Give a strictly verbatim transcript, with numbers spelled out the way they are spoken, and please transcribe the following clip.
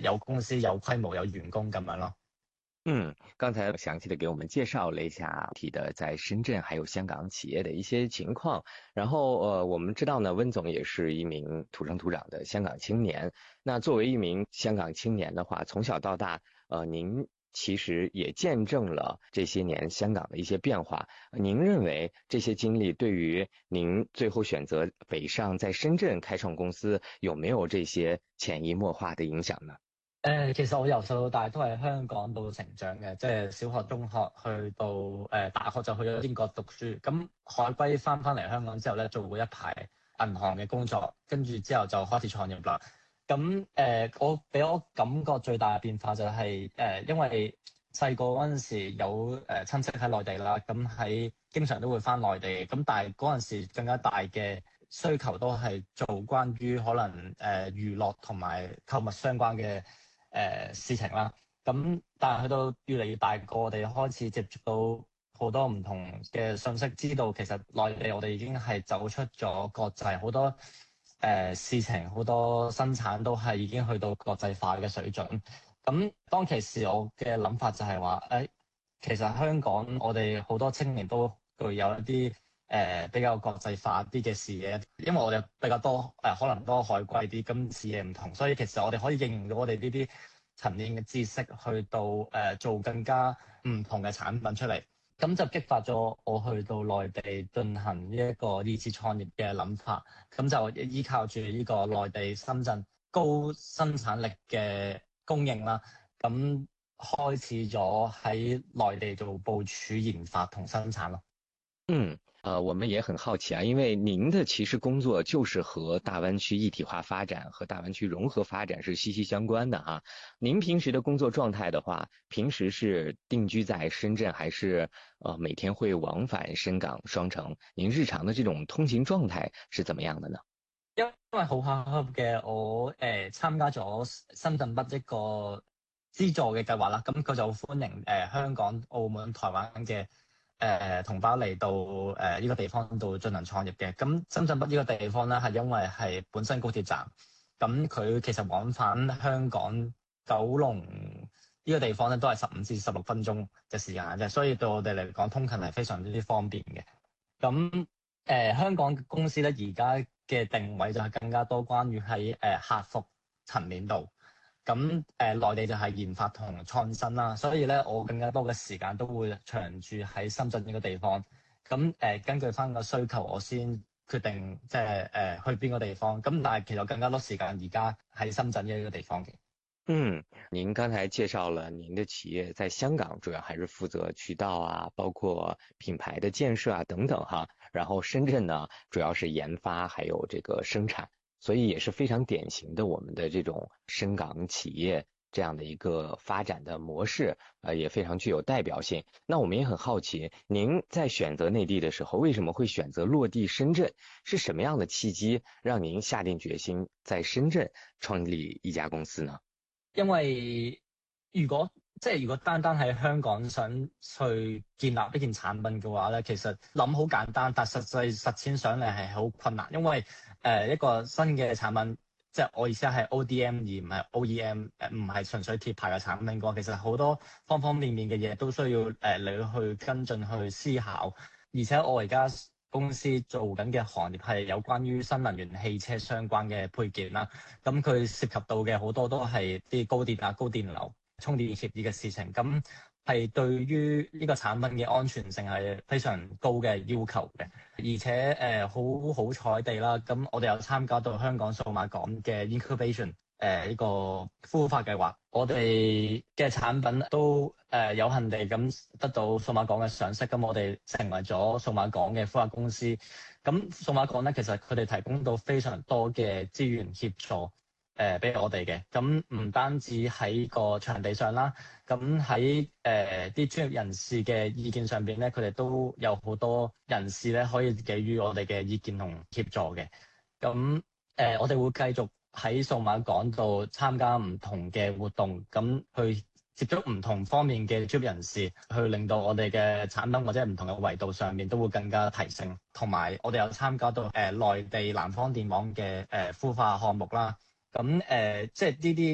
有公司、有規模、有員工咁樣咯。 嗯，刚才详细的给我们介绍了一下提的在深圳还有香港企业的一些情况。然后呃，我们知道呢，温总也是一名土生土长的香港青年。那作为一名香港青年的话，从小到大，呃，您其实也见证了这些年香港的一些变化。呃您认为这些经历对于您最后選擇北上在深圳開創公司，有沒有這些潛移默化的影響呢？ 誒、呃，其實我由細到大都係香港度成長嘅，即係小學、中學去到誒、呃、大學就去咗英國讀書。咁海歸翻翻嚟香港之後咧，做過一排銀行嘅工作，跟住之後就開始創業啦。咁誒、呃，我俾我感覺最大嘅變化就係、是、誒、呃，因為細個嗰陣時有誒、呃、親戚喺內地啦，咁喺經常都會翻內地。咁但係嗰陣時更加大嘅需求都係做關於可能誒、呃、娛樂同埋購物相關嘅。誒、呃、事情啦，咁但係去到越嚟越大個，我哋開始接觸到好多唔同嘅信息，知道其實內地我哋已經係走出咗國際，好多誒、呃、事情，好多生產都係已經去到國際化嘅水準。咁當其時我嘅諗法就係話，誒、哎、其實香港我哋好多青年都具有一啲誒、呃、比較國際化啲嘅視野，因為我哋比較多誒、呃、可能多海歸啲，咁視野唔同，所以其實我哋可以應用到我哋呢啲層面嘅知識去到誒、呃、做更加唔同嘅產品出嚟，咁就激發咗我去到內地進行呢一個二次創業嘅諗法，咁就依靠住呢個內地深圳高生產力嘅供應啦，咁開始咗喺內地做部署研發同生產咯。 嗯，呃，我們也很好奇啊，因為您的其實工作就是和大灣區一體化發展和大灣區融合發展是息息相關的哈。您平時的工作狀態的話，平時是定居在深圳，還是呃每天會往返深港雙城？您日常的這種通勤狀態是怎麼樣的呢？ 因為好巧合嘅，我誒、呃、參加咗深圳北一個資助嘅計劃啦，咁佢就歡迎誒、呃、香港、澳門、台灣嘅誒、呃、同胞嚟到誒呢、呃這個地方度進行創業嘅。咁深圳北呢個地方咧，係因為係本身高鐵站，咁佢其實往返香港、九龍呢個地方咧，都係十五至十六分鐘嘅時間啫，所以對我哋嚟講，通勤係非常之方便嘅。咁誒、呃、香港公司咧，而家嘅定位就係更加多關於喺誒客服層面度。咁誒、呃、內地就係研發同創新啦，所以咧我更加多嘅時間都會長住喺深圳呢個地方。咁誒、呃、根據翻個需求，我先決定即係誒去邊個地方。咁但係其實更加多時間而家喺深圳呢個地方嘅。 嗯，您剛才介紹了您的企業在香港主要還是負責渠道啊，包括品牌的建設啊等等哈。然後深圳呢，主要是研發還有這個生產，所以也是非常典型的我們的這種深港企業這樣的一個發展的模式，呃，也非常具有代表性。那我們也很好奇，您在選擇內地的時候，為什麼會選擇落地深圳？是什麼樣的契機讓您下定決心在深圳創立一家公司呢？ 因為如果即係如果單單喺香港想去建立呢件產品嘅話咧，其實諗好簡單，但實際實踐上嚟係好困難。因為誒、呃、一個新嘅產品，即係我意思係 O D M 而唔係 O E M，誒唔係純粹貼牌嘅產品嘅話，其實好多方方面面嘅嘢都需要誒、呃、你去跟進去思考。而且我而家公司做緊嘅行業係有關於新能源汽車相關嘅配件啦，咁佢涉及到嘅好多都係啲高電啊、高電流、充電協議嘅事情，咁係對於呢個產品嘅安全性係非常高嘅要求嘅，而且誒好好彩地啦，咁我哋有參加到香港數碼港嘅 incubation。誒、呃、呢、這個孵化計劃，我哋嘅產品都誒、呃、有幸地咁得到數碼港嘅賞識，咁我哋成為咗數碼港嘅孵化公司。咁數碼港咧，其實佢哋提供到非常多嘅資源協助誒俾我哋嘅。咁唔單止喺個場地上啦，咁喺誒啲專業人士嘅意見上邊咧，佢哋都有好多人士咧可以給予我哋嘅意見同協助嘅。咁誒、呃，我哋會繼續喺數碼港度參加唔同嘅活動，咁去接觸唔同方面嘅專業人士，去令到我哋嘅產品或者唔同嘅維度上面都會更加提升。同埋我哋有參加到誒、呃、內地南方電網嘅誒孵化項目啦，咁誒、呃、即係呢啲。